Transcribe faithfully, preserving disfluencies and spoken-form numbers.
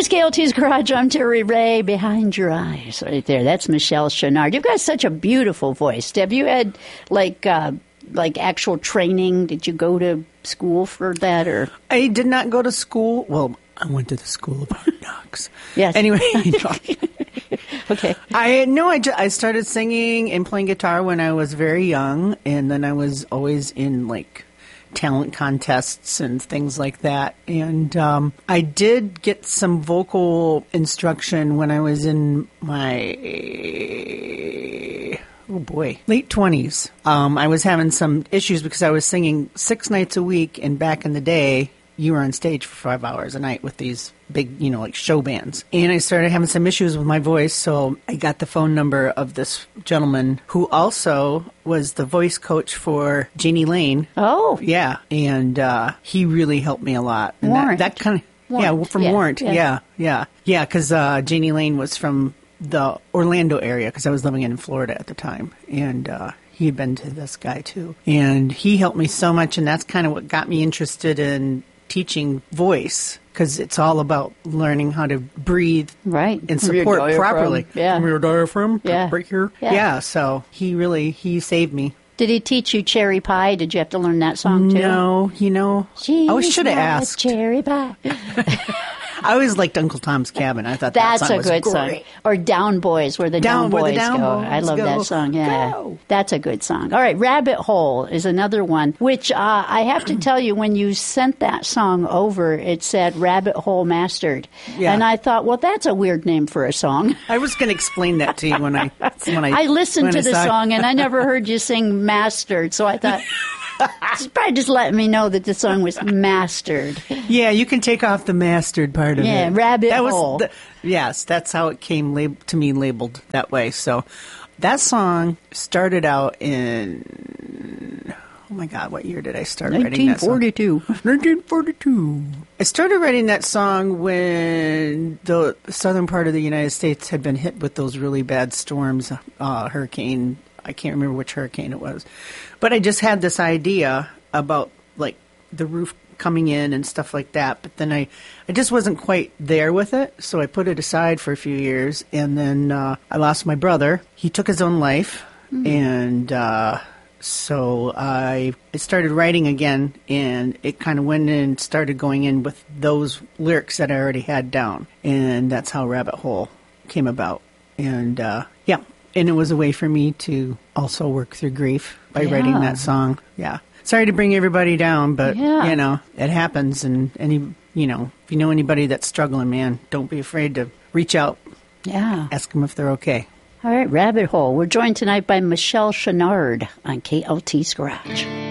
Here's K L T's Garage. I'm Terry Ray. Behind your eyes, right there. That's Michelle Chenard. You've got such a beautiful voice. Have you had like uh, like actual training? Did you go to school for that, or? I did not go to school. Well, I went to the School of Hard Knocks. Yes. Anyway. Okay. I no, I, ju- I started singing and playing guitar when I was very young, and then I was always in like talent contests and things like that. And um, I did get some vocal instruction when I was in my oh boy late twenties. Um, I was having some issues because I was singing six nights a week, and back in the day, you were on stage for five hours a night with these big, you know, like show bands. And I started having some issues with my voice, so I got the phone number of this gentleman who also was the voice coach for Jeannie Lane. Oh. Yeah, and uh, he really helped me a lot. And Warrant. That, that kind of, Warrant. yeah, from Yeah, Warrant. yeah. Yeah, yeah. Yeah, because uh, Jeannie Lane was from the Orlando area, because I was living in Florida at the time. And uh, he had been to this guy, too. And he helped me so much, and that's kind of what got me interested in teaching voice, because it's all about learning how to breathe Right. and From your support diaphragm. properly. Yeah. From your diaphragm, Yeah. right here. Yeah. Yeah. So he really, he saved me. Did he teach you Cherry Pie? Did you have to learn that song too? No, you know, I always She's should have my asked. Cherry Pie. I always liked Uncle Tom's Cabin. I thought That's that song a was good great. song. Or Down Boys, where the Down, Down Where the Boys Down go. Boys I love go. that song. Yeah, Go. that's a good song. All right, Rabbit Hole is another one, which uh, I have to tell you, when you sent that song over, it said Rabbit Hole Mastered. Yeah. And I thought, well, that's a weird name for a song. I was going to explain that to you when I when I I listened when to I the saw it. song, and I never heard you sing Mastered, so I thought... It's probably just letting me know that the song was mastered. Yeah, you can take off the mastered part of Yeah, it. Rabbit that was Hole. The, yes, that's how it came lab- to me labeled that way. So that song started out in, oh my God, what year did I start writing that song? nineteen forty-two. nineteen forty-two. I started writing that song when the southern part of the United States had been hit with those really bad storms, uh, hurricane, I can't remember which hurricane it was. But I just had this idea about, like, the roof coming in and stuff like that. But then I, I just wasn't quite there with it, so I put it aside for a few years. And then uh, I lost my brother. He took his own life. Mm. And uh, so I, I started writing again, and it kind of went in and started going in with those lyrics that I already had down. And that's how Rabbit Hole came about. And, uh, yeah. And it was a way for me to also work through grief by Yeah. writing that song. Yeah. Sorry to bring everybody down, but, Yeah. you know, it happens. And, any, you know, if you know anybody that's struggling, man, don't be afraid to reach out. Yeah. Ask them if they're okay. All right, Rabbit Hole. We're joined tonight by Michelle Chenard on K L T's Garage.